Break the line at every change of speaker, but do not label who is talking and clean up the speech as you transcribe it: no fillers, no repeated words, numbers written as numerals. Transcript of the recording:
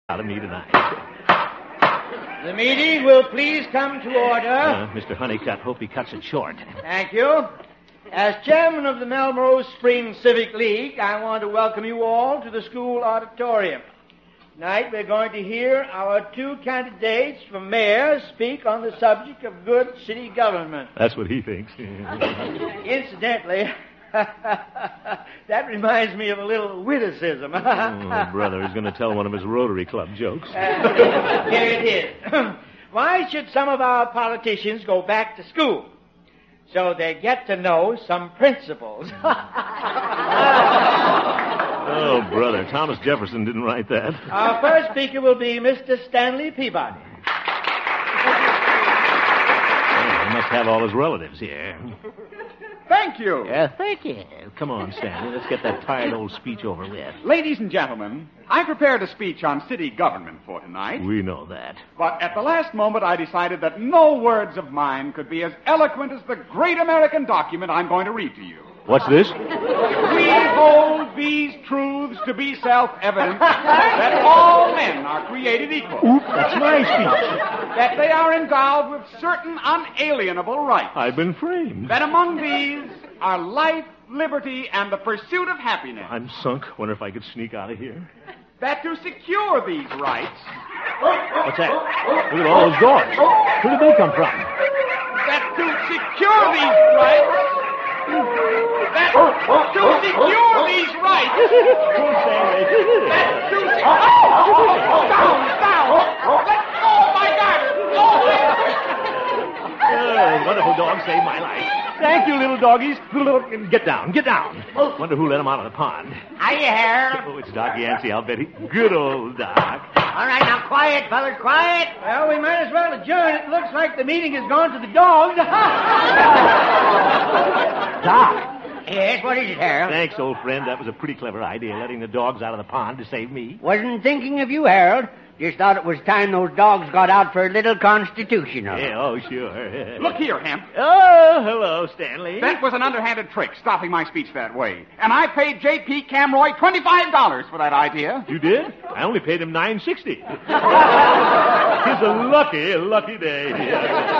out of me tonight.
The meeting will please come to order.
Mr. Honeycutt, hope he cuts it short.
Thank you. As chairman of the Melrose Springs Civic League, I want to welcome you all to the school auditorium. Tonight we're going to hear our two candidates for mayor speak on the subject of good city government.
That's what he thinks.
Incidentally, that reminds me of a little witticism.
Oh, brother, he's going to tell one of his Rotary Club jokes.
Here it is. Why should some of our politicians go back to school? So they get to know some principles.
Oh, brother, Thomas Jefferson didn't write that.
Our first speaker will be Mr. Stanley Peabody.
He must have all his relatives here.
Thank you.
Thank you. Come on, Stanley. Let's get that tired old speech over with.
Ladies and gentlemen, I prepared a speech on city government for tonight.
We know that.
But at the last moment, I decided that no words of mine could be as eloquent as the great American document I'm going to read to you.
What's this?
We hold these truths to be self-evident that all men are created equal.
Oop, that's my speech.
That they are endowed with certain unalienable rights.
I've been framed.
That among these are life, liberty, and the pursuit of happiness.
I'm sunk. Wonder if I could sneak out of here.
That to secure these rights...
What's that? Look at all those doors. Where did they come from?
That to secure these rights... That to secure these rights... That to secure... Down! Let go of my garter!
Wonderful dog saved my life. Thank you, little doggies. Get down. Wonder who let him out of the pond.
Hiya, Harold.
Oh, it's Doc Yancey, I'll bet he... Good old Doc.
All right, now, quiet, fellas, quiet.
Well, we might as well adjourn. It looks like the meeting has gone to the dogs.
Doc.
Yes, what is it, Harold?
Thanks, old friend. That was a pretty clever idea, letting the dogs out of the pond to save me.
Wasn't thinking of you, Harold. Just thought it was time those dogs got out for a little constitutional.
Yeah, oh, sure.
Look here, Hemp.
Oh, hello, Stanley.
That was an underhanded trick, stopping my speech that way. And I paid J.P. Camroy $25 for that idea.
You did? I only paid him $9.60. It's a lucky day.